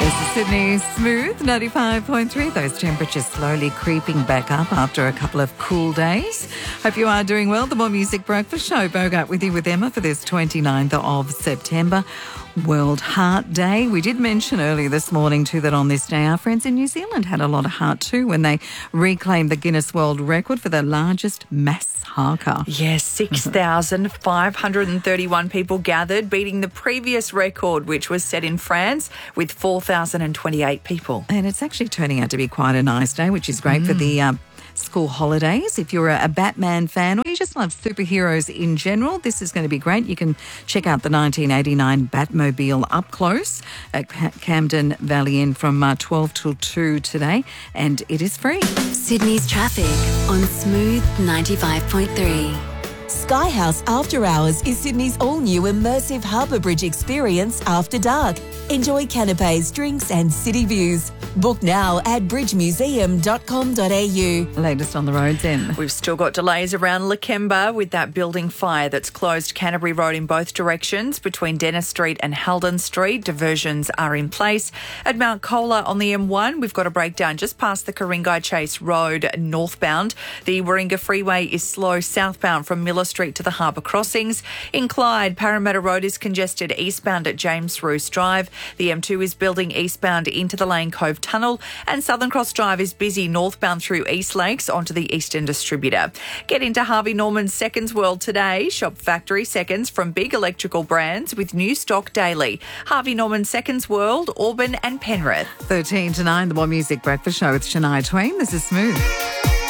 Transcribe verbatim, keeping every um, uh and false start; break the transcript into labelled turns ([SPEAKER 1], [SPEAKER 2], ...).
[SPEAKER 1] This is Sydney Smooth, ninety-five point three. Those temperatures slowly creeping back up after a couple of cool days. Hope you are doing well. The More Music Breakfast Show. Bogart with you with Emma for this twenty-ninth of September. World Heart Day. We did mention earlier this morning too that on this day our friends in New Zealand had a lot of heart too when they reclaimed the Guinness World Record for the largest mass haka.
[SPEAKER 2] Yes, six thousand five hundred thirty-one people gathered, beating the previous record, which was set in France with four thousand twenty-eight people.
[SPEAKER 1] And it's actually turning out to be quite a nice day, which is great mm. for the um, school holidays. If you're a, a Batman fan or you just love superheroes in general, this is going to be great. You can check out the nineteen eighty-nine Batmobile up close at Camden Valley Inn from uh, twelve till two today, and it is free.
[SPEAKER 3] Sydney's traffic on Smooth ninety-five point three.
[SPEAKER 4] Sky House After Hours is Sydney's all-new immersive Harbour Bridge experience after dark. Enjoy canapes, drinks and city views. Book now at bridge museum dot com dot a u.
[SPEAKER 1] Latest on the roads in.
[SPEAKER 2] We've still got delays around Lakemba with that building fire that's closed Canterbury Road in both directions between Dennis Street and Halden Street. Diversions are in place. At Mount Colah on the M one, we've got a breakdown just past the Karingai Chase Road northbound. The Warringah Freeway is slow southbound from Miller Street to the Harbour Crossings. In Clyde, Parramatta Road is congested eastbound at James Roos Drive. The M two is building eastbound into the Lane Cove Tunnel, and Southern Cross Drive is busy northbound through East Lakes onto the Eastern Distributor. Get into Harvey Norman's Seconds World today. Shop factory seconds from big electrical brands with new stock daily. Harvey Norman Seconds World, Auburn and Penrith.
[SPEAKER 1] thirteen to nine, the More Music Breakfast Show with Shania Twain. This is Smooth.